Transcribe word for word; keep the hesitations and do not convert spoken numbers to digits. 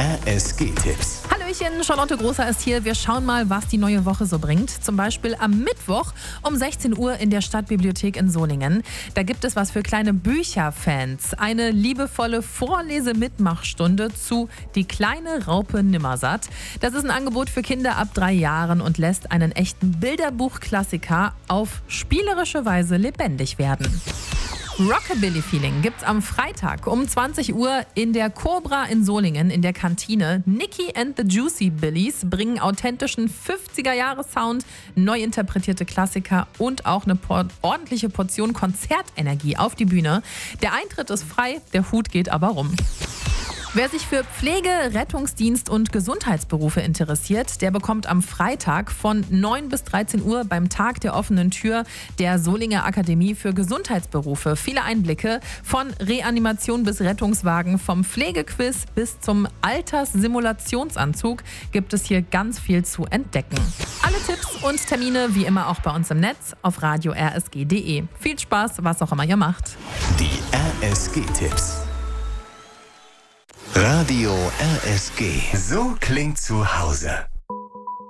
R S G-Tipps. Hallöchen, Charlotte Großer ist hier. Wir schauen mal, was die neue Woche so bringt. Zum Beispiel am Mittwoch um sechzehn Uhr in der Stadtbibliothek in Solingen. Da gibt es was für kleine Bücherfans. Eine liebevolle Vorlese-Mitmachstunde zu Die kleine Raupe Nimmersatt. Das ist ein Angebot für Kinder ab drei Jahren und lässt einen echten Bilderbuch-Klassiker auf spielerische Weise lebendig werden. Rockabilly-Feeling gibt's am Freitag um zwanzig Uhr in der Cobra in Solingen in der Kantine. Nicky and the Juicy Billies bringen authentischen fünfziger-Jahre-Sound, neu interpretierte Klassiker und auch eine por- ordentliche Portion Konzertenergie auf die Bühne. Der Eintritt ist frei, der Hut geht aber rum. Wer sich für Pflege, Rettungsdienst und Gesundheitsberufe interessiert, der bekommt am Freitag von neun bis dreizehn Uhr beim Tag der offenen Tür der Solinger Akademie für Gesundheitsberufe viele Einblicke von Reanimation bis Rettungswagen, vom Pflegequiz bis zum Alterssimulationsanzug gibt es hier ganz viel zu entdecken. Alle Tipps und Termine wie immer auch bei uns im Netz auf radio r s g punkt d e. Viel Spaß, was auch immer ihr macht. Die R S G-Tipps. Radio R S G. So klingt zu Hause.